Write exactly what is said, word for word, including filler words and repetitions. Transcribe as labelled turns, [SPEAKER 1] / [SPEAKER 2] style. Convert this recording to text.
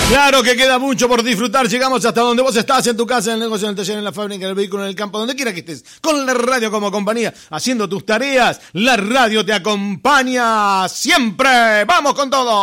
[SPEAKER 1] Claro que queda mucho por disfrutar. Llegamos hasta donde vos estás, en tu casa, en el negocio, en el taller, en la fábrica, en el vehículo, en el campo, donde quiera que estés. Con la radio como compañía, haciendo tus tareas. La radio te acompaña siempre. ¡Vamos con todo!